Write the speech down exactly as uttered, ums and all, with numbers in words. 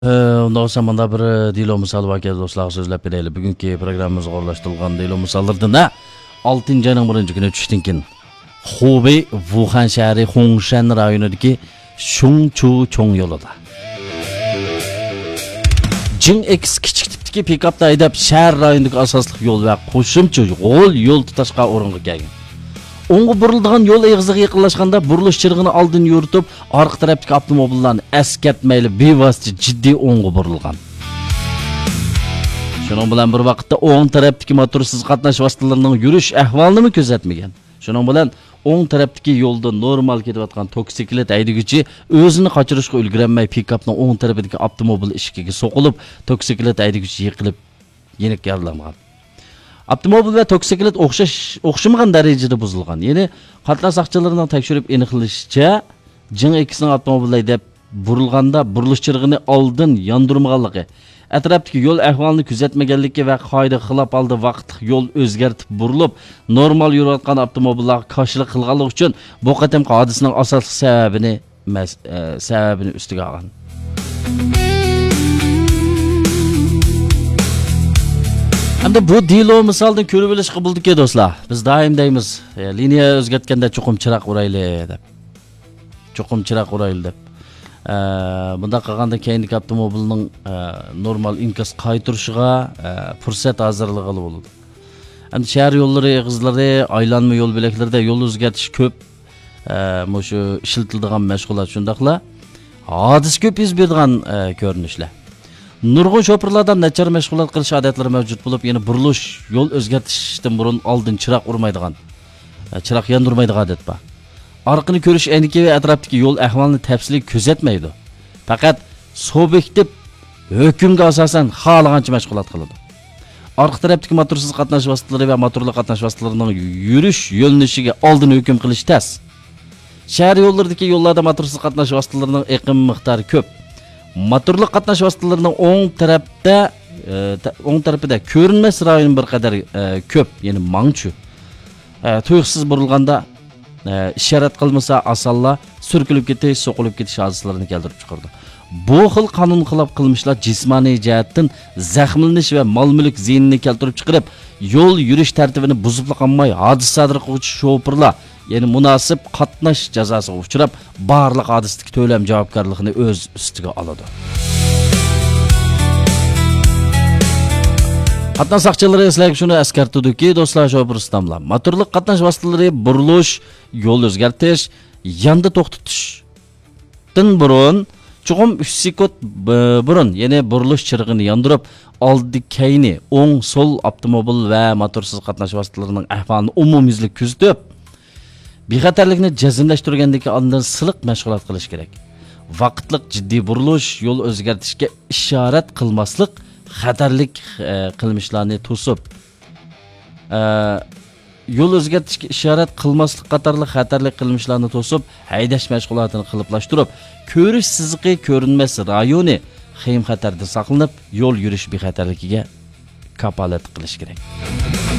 Ondan sonra bir dilo misal var ki dostlar sözlep bereli. Bugünkü programımız orlaştırılgan dilo misallardan da altıncı ayının birinci günü düştünkin. Hubei Wuhan şehri Hongshan rayonundaki Shungchu Chong yolunda. Jing X kichik tipdagi pikapda haydab shahar rayonidagi asosli yo'l va qo'shimcha yo'l yo'l tutashga o'ringa kelgan. O'ngga buriladigan yo'l eg'iziga yaqinlashganda burilish chirig'ini oldin yuritib, orqa tarafdagi avtomobillarni eskartmayli bevosita jiddiy o'ngga burilgan. Shuning bilan bir vaqtda o'ng tarafdagi motorsiz qatnash vositalarining yurish ahvolini kuzatmagan. Shuning bilan o'ng tarafdagi yo'lda normal ketayotgan toksiklet haydaguvchi o'zini qochirishga ulgurmay pikapning o'ng tarafidagi avtomobil eshigiga so'qilib, toksiklet haydaguvchi yiqilib, yenik yaralangan. Avtomobil ve toksiklet o'xshash o'xshamagan darajada buzilgan. Ya'ni qatnash saqchilarining tekshirib aniqlashicha, Jing X'ning avtomobili deb burilganda burilish chirig'ini oldin yondirmaganligi, atrofdagi yo'l ahvolini kuzatmaganligi va qoida xilof holda vaqtli yo'l o'zgartib burilib, normal yurayotgan avtomobillarga qarshilik qilganligi uchun bu qatimki hodisaning asosiy sababini sababini ustiga olgan. Hamda bu dilo misaldan ko'rib olishga bo'ldiki do'stlar. Biz doim deymiz, liniya o'zgartganda cho'qim chiroq urayli deb. Cho'qim chiroq urayli deb. Bunda qilganda keyingi avtomobilning normal inkas qaytirishiga fursat hozirligi bo'ladi. Hamda shahar yo'llari, eg'izlari, aylanma yo'l belaklarida yo'l o'zgartish ko'p. Mushu ishlatiladigan mashg'ulot shundaqla hodis ko'p yuz beradigan ko'rinishlar. Nurg'un sho'pirlardan nachar mashg'ulot qilish odatlari mavjud bo'lib, yana burilish, yo'l o'zgartishdan burun oldin chiroq urmaydigan, chiroq yondirmaydigan odat bor. Orqani ko'rish ayniki va atrofdagi yo'l ahvolini tafsiliy kuzatmaydi. Faqat subyektiv hukmga asosan xohlagancha mashg'ulot qiladi. Orqa tarafdagi motorsiz qatnash vositalari va motorli qatnash vositalarining yurish yo'nalishiga oldin hukm qilish tas. Shahar yo'llaridagi yo'llarda motorsiz qatnash vositalarining eqim miqdori ko'p. Motorli qatnash vositalarining o'ng tarafda o'ng tarafida ko'rinmas rayon bir qadar ko'p, ya'ni mangchu. Tuyuqsiz burilganda ishorat qilmasa asalla surkilib ketish, so'qilib ketish hodisalarini keltirib chiqardi. Bu xil qonun xilof qilmishlar jismoniy jihatdan zaxmlanish va mol-mulk ziynini keltirib chiqarib, yo'l yurish tartibini buzib qolmay hodisa sodir qiluvchi sho'pirlar, ya'ni munosib qatnash jazosiga uchrab, barliq hodisadagi to'lam javobgarligini o'z ustiga oladi. Qatnash saqchilari sizlarga shuni eskartdiki, do'stlar, sho'pir istamlar. Motorli qatnash vositalari burilish, yo'l o'zgartish, yonda to'xtatishdan burun cho'qim uch sekund burun, ya'ni burilish chirig'ini yondirib, oldi keyni o'ng so'l avtomobil va motorsiz qatnash vositalarining ahvolini umumyuzlik kuzatib, bexatarlikni jazmlashtirgandagi oldin siliq mashg'ulot qilish kerak. Vaqtliq jiddiy burilish, yo'l o'zgartishga ishorat qilmaslik xatarlik qilmishlarni to'sib, yo'l o'zgartishga ishorat qilmaslik qatorli xatarlik qilmishlarni to'sib, haydash mashg'ulotini qiliplashtirib, ko'rish siziqi ko'rinmas rayoni xim xatarda saqlanib, yo'l yurish bexatarligiga kapolat qilish kerak.